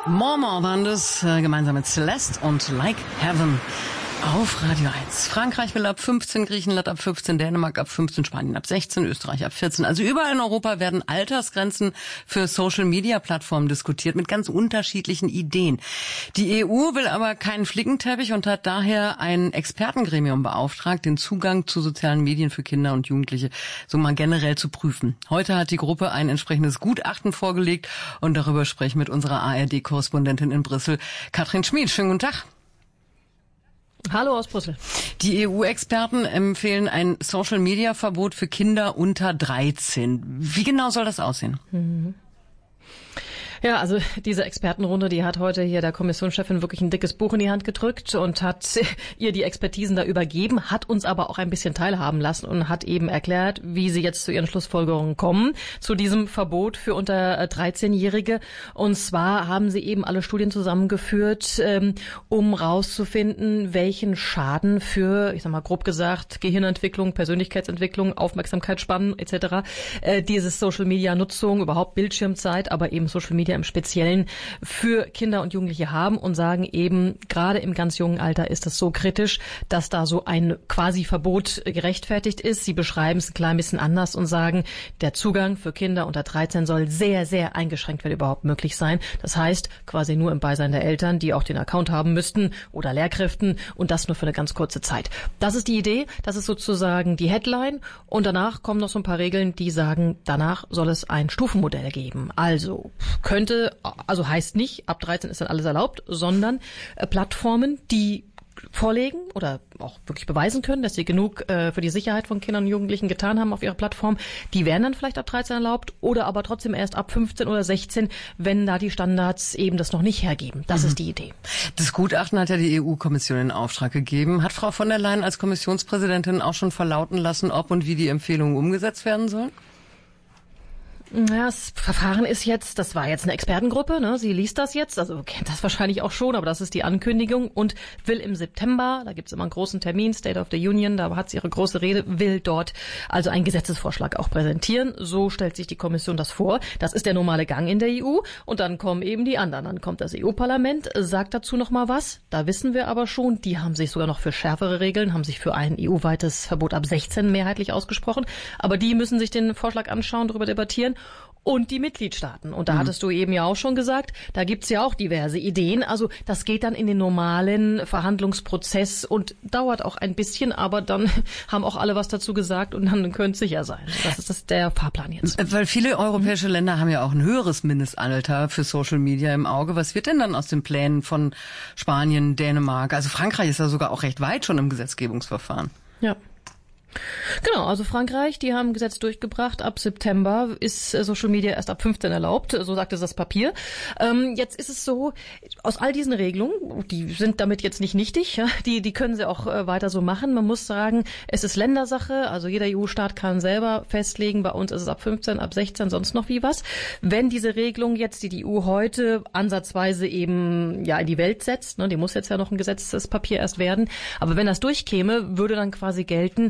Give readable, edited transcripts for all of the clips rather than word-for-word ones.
More waren das, gemeinsam mit Celeste und Like Heaven auf Radio 1. Frankreich will ab 15, Griechenland ab 15, Dänemark ab 15, Spanien ab 16, Österreich ab 14. Also überall in Europa werden Altersgrenzen für Social-Media-Plattformen diskutiert mit ganz unterschiedlichen Ideen. Die EU will aber keinen Flickenteppich und hat daher ein Expertengremium beauftragt, den Zugang zu sozialen Medien für Kinder und Jugendliche so mal generell zu prüfen. Heute hat die Gruppe ein entsprechendes Gutachten vorgelegt und darüber sprechen mit unserer ARD-Korrespondentin in Brüssel, Katrin Schmid. Schönen guten Tag. Hallo aus Brüssel. Die EU-Experten empfehlen ein Social-Media-Verbot für Kinder unter 13. Wie genau soll das aussehen? Ja, also diese Expertenrunde, die hat heute hier der Kommissionschefin wirklich ein dickes Buch in die Hand gedrückt und hat ihr die Expertisen da übergeben, hat uns aber auch ein bisschen teilhaben lassen und hat eben erklärt, wie sie jetzt zu ihren Schlussfolgerungen kommen, zu diesem Verbot für unter 13-Jährige. Und zwar haben sie eben alle Studien zusammengeführt, um rauszufinden, welchen Schaden für, ich sag mal grob gesagt, Gehirnentwicklung, Persönlichkeitsentwicklung, Aufmerksamkeitsspannen etc. Dieses Social-Media-Nutzung, überhaupt Bildschirmzeit, aber eben Social Media im Speziellen für Kinder und Jugendliche haben und sagen eben, gerade im ganz jungen Alter ist es so kritisch, dass da so ein quasi Verbot gerechtfertigt ist. Sie beschreiben es ein klein bisschen anders und sagen, der Zugang für Kinder unter 13 soll sehr, sehr eingeschränkt, wenn überhaupt möglich sein. Das heißt, quasi nur im Beisein der Eltern, die auch den Account haben müssten oder Lehrkräften und das nur für eine ganz kurze Zeit. Das ist die Idee, das ist sozusagen die Headline und danach kommen noch so ein paar Regeln, die sagen, danach soll es ein Stufenmodell geben. Also heißt nicht, ab 13 ist dann alles erlaubt, sondern Plattformen, die vorlegen oder auch wirklich beweisen können, dass sie genug für die Sicherheit von Kindern und Jugendlichen getan haben auf ihrer Plattform, die werden dann vielleicht ab 13 erlaubt oder aber trotzdem erst ab 15 oder 16, wenn da die Standards eben das noch nicht hergeben. Das ist die Idee. Das Gutachten hat ja die EU-Kommission in Auftrag gegeben. Hat Frau von der Leyen als Kommissionspräsidentin auch schon verlauten lassen, ob und wie die Empfehlungen umgesetzt werden sollen? Ja, das Verfahren ist jetzt, das war jetzt eine Expertengruppe, ne? Sie liest das jetzt, also kennt das wahrscheinlich auch schon, aber das ist die Ankündigung und will im September, da gibt's immer einen großen Termin, State of the Union, da hat sie ihre große Rede, will dort also einen Gesetzesvorschlag auch präsentieren. So stellt sich die Kommission das vor. Das ist der normale Gang in der EU und dann kommen eben die anderen. Dann kommt das EU-Parlament, sagt dazu noch mal was. Da wissen wir aber schon, die haben sich sogar noch für schärfere Regeln, haben sich für ein EU-weites Verbot ab 16 mehrheitlich ausgesprochen. Aber die müssen sich den Vorschlag anschauen, darüber debattieren. Und die Mitgliedstaaten. Und da hattest du eben ja auch schon gesagt, da gibt's ja auch diverse Ideen. Also das geht dann in den normalen Verhandlungsprozess und dauert auch ein bisschen, aber dann haben auch alle was dazu gesagt und dann können es sicher sein. Das ist der Fahrplan jetzt. Weil viele europäische Länder haben ja auch ein höheres Mindestalter für Social Media im Auge. Was wird denn dann aus den Plänen von Spanien, Dänemark? Also Frankreich ist ja sogar auch recht weit schon im Gesetzgebungsverfahren. Ja. Genau, also Frankreich, die haben ein Gesetz durchgebracht. Ab September ist Social Media erst ab 15 erlaubt, so sagt es das Papier. Jetzt ist es so, aus all diesen Regelungen, die sind damit jetzt nicht nichtig, ja, die können sie auch weiter so machen. Man muss sagen, es ist Ländersache, also jeder EU-Staat kann selber festlegen, bei uns ist es ab 15, ab 16, sonst noch wie was. Wenn diese Regelung jetzt, die EU heute ansatzweise eben ja in die Welt setzt, ne, die muss jetzt ja noch ein Gesetzespapier erst werden, aber wenn das durchkäme, würde dann quasi gelten,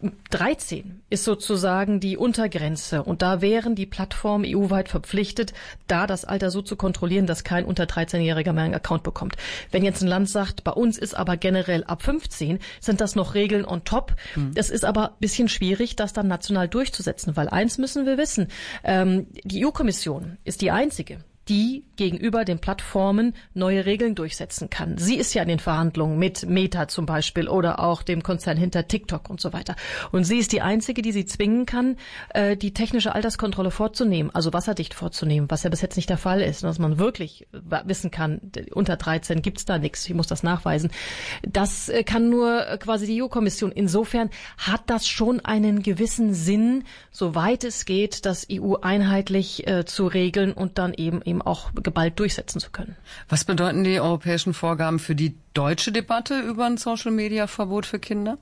13 ist sozusagen die Untergrenze und da wären die Plattformen EU-weit verpflichtet, da das Alter so zu kontrollieren, dass kein unter 13-Jähriger mehr einen Account bekommt. Wenn jetzt ein Land sagt, bei uns ist aber generell ab 15, sind das noch Regeln on top. Das ist aber ein bisschen schwierig, das dann national durchzusetzen, weil eins müssen wir wissen, die EU-Kommission ist die einzige, die gegenüber den Plattformen neue Regeln durchsetzen kann. Sie ist ja in den Verhandlungen mit Meta zum Beispiel oder auch dem Konzern hinter TikTok und so weiter. Und sie ist die Einzige, die sie zwingen kann, die technische Alterskontrolle vorzunehmen, also wasserdicht vorzunehmen, was ja bis jetzt nicht der Fall ist. Dass man wirklich wissen kann, unter 13 gibt's da nichts, ich muss das nachweisen. Das kann nur quasi die EU-Kommission. Insofern hat das schon einen gewissen Sinn, soweit es geht, das EU einheitlich zu regeln und dann eben auch geballt durchsetzen zu können. Was bedeuten die europäischen Vorgaben für die deutsche Debatte über ein Social-Media-Verbot für Kinder?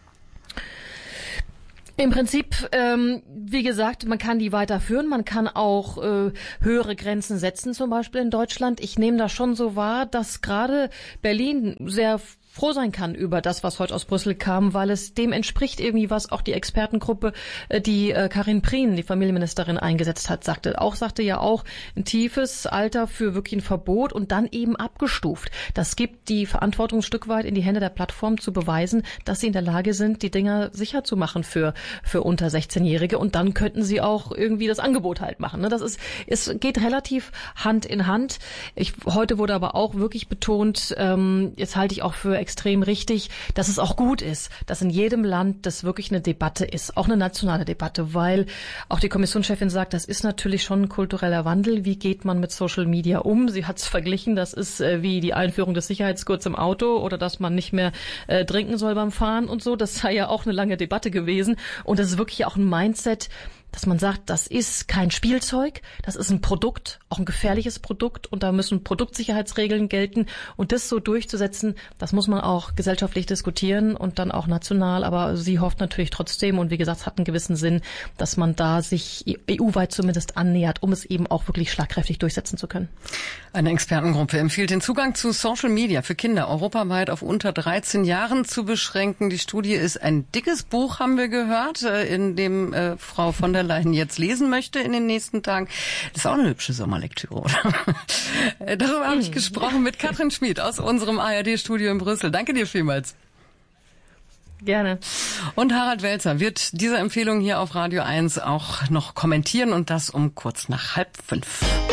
Im Prinzip, wie gesagt, man kann die weiterführen, man kann auch höhere Grenzen setzen, zum Beispiel in Deutschland. Ich nehme das schon so wahr, dass gerade Berlin sehr froh sein kann über das, was heute aus Brüssel kam, weil es dem entspricht irgendwie, was auch die Expertengruppe, die Karin Prien, die Familienministerin, eingesetzt hat, sagte ja auch ein tiefes Alter für wirklich ein Verbot und dann eben abgestuft. Das gibt die Verantwortung ein Stück weit in die Hände der Plattform zu beweisen, dass sie in der Lage sind, die Dinger sicher zu machen für unter 16-Jährige und dann könnten sie auch irgendwie das Angebot halt machen. Ne? Es geht relativ Hand in Hand. Heute wurde aber auch wirklich betont, jetzt halte ich auch für extrem richtig, dass es auch gut ist, dass in jedem Land das wirklich eine Debatte ist, auch eine nationale Debatte, weil auch die Kommissionschefin sagt, das ist natürlich schon ein kultureller Wandel. Wie geht man mit Social Media um? Sie hat es verglichen, das ist wie die Einführung des Sicherheitsgurts im Auto oder dass man nicht mehr trinken soll beim Fahren und so. Das sei ja auch eine lange Debatte gewesen und das ist wirklich auch ein Mindset, dass man sagt, das ist kein Spielzeug, das ist ein Produkt, auch ein gefährliches Produkt und da müssen Produktsicherheitsregeln gelten und das so durchzusetzen, das muss man auch gesellschaftlich diskutieren und dann auch national, aber sie hofft natürlich trotzdem und wie gesagt, es hat einen gewissen Sinn, dass man da sich EU-weit zumindest annähert, um es eben auch wirklich schlagkräftig durchsetzen zu können. Eine Expertengruppe empfiehlt, den Zugang zu Social Media für Kinder europaweit auf unter 13 Jahren zu beschränken. Die Studie ist ein dickes Buch, haben wir gehört, in dem Frau von der Leyen jetzt lesen möchte in den nächsten Tagen. Das ist auch eine hübsche Sommerlektüre, oder? Darüber habe ich gesprochen mit Katrin Schmid aus unserem ARD-Studio in Brüssel. Danke dir vielmals. Gerne. Und Harald Welzer wird diese Empfehlung hier auf Radio 1 auch noch kommentieren und das um kurz nach 4:30.